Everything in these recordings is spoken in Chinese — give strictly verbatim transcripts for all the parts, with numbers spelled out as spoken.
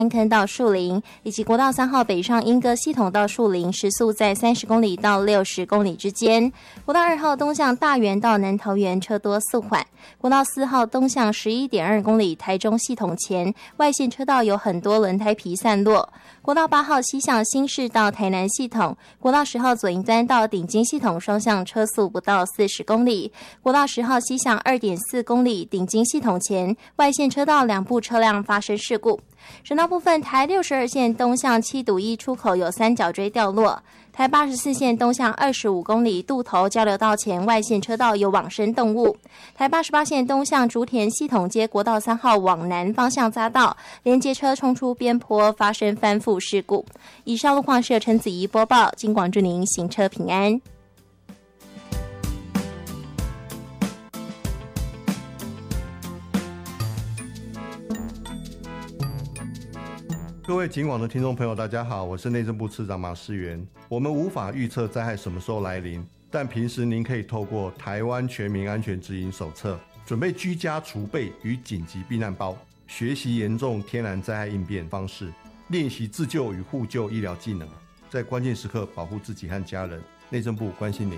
坑到树林，以及国道三号北上莺歌系统到树林，时速在三十公里到六十公里之间。国道二号东向大园到南桃园车多速缓。国道四号东向 十一点二公里台中系统前，外线车道有很多轮胎皮散落。国道八号西向新市到台南系统，国道十号左营端到顶金系统双向车速不到四十公里。国道十号西向 二点四公里顶金系统前，外线车道两部车辆发生事故。省道部分，台六十二线东向七堵一出口有三角锥掉落，台八十四线东向二十五公里渡头交流道前外线车道有往生动物，台八十八线东向竹田系统街国道三号往南方向匝道，连接车冲出边坡发生翻覆事故。以上路况是由陈子怡播报，金广祝您行车平安。 各位警网的听众朋友大家好，我是内政部次长马世元。我们无法预测灾害什么时候来临，但平时您可以透过台湾全民安全指引手册，准备居家储备与紧急避难包，学习严重天然灾害应变方式，练习自救与互救医疗技能，在关键时刻保护自己和家人。内政部关心您。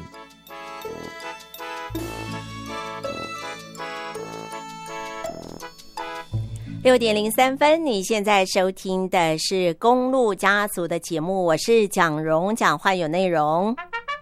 六点零三分，你现在收听的是公路家族的节目，我是蒋蓉，讲话有内容。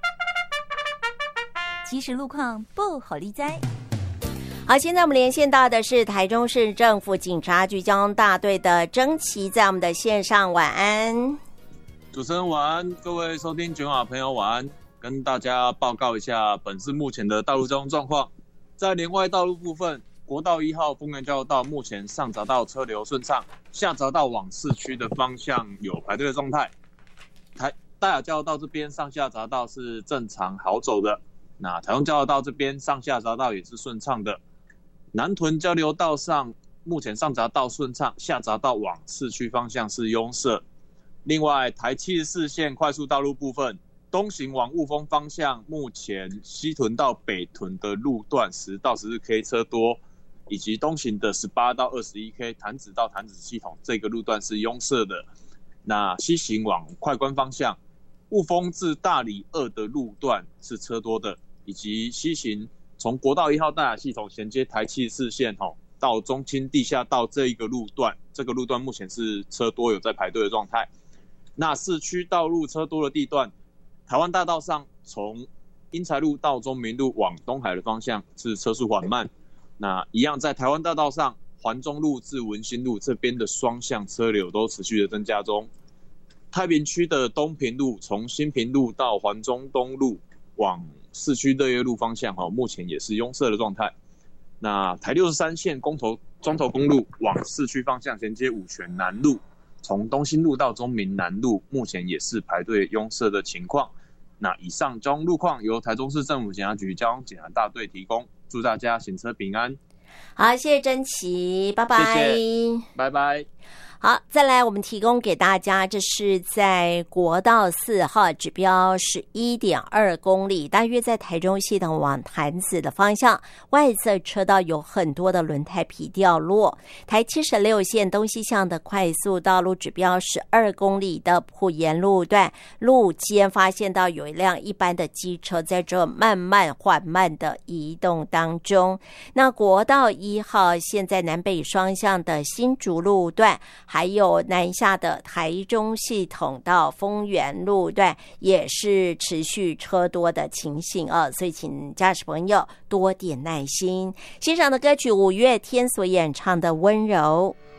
即时路况不好利哉。 好，现在我们连线到的是台中市政府警察局交通大队的曾琦，在我们的线上，晚安。 主持人晚安，各位收听全网朋友晚安，跟大家报告一下本市目前的道路交通状况。在连外道路部分，国道一号丰原交流道目前上匝道车流顺畅，下匝道往市区的方向有排队的状态。台大雅交流道这边上下匝道是正常好走的，那台中交流道这边上下匝道也是顺畅的。南屯交流道上目前上匝道顺畅，下匝道往市区方向是拥塞。另外，台七十四线快速道路部分，东行往雾峰方向，目前西屯到北屯的路段十到十四 K 车多，以及东行的十八到二十一 K 潭子到潭子系统这个路段是拥塞的。那西行往快关方向，雾峰至大里二的路段是车多的，以及西行从国道一号大雅系统衔接台七十四线到中清地下道这一个路段，这个路段目前是车多有在排队的状态。那市区道路车多的地段，台湾大道上从英才路到中明路往东海的方向是车速缓慢。那一样在台湾大道上，环中路至文心路这边的双向车流都持续的增加中。太平区的东平路从新平路到环中东路往市区乐业路方向，目前也是拥塞的状态。那台六十三线公投中投公路往市区方向衔接五权南路，从东兴路到中民南路，目前也是排队拥塞的情况。那以上交通路况由台中市政府警察局交通检查大队提供，祝大家行车平安。 好，谢谢曾琦，拜拜。 谢谢，拜拜。 好，再来我们提供给大家，这是在国道四号指标 十一点二公里，大约在台中系统往潭子的方向，外侧车道有很多的轮胎皮掉落。台七十六线东西向的快速道路指标十二公里的埔盐路段，路肩发现到有一辆一般的机车在这慢慢缓慢的移动当中。那国道一号现在南北双向的新竹路段，还有南下的台中系统到丰原路段也是持续车多的情形啊，所以请驾驶朋友多点耐心。欣赏的歌曲五月天所演唱的《温柔》。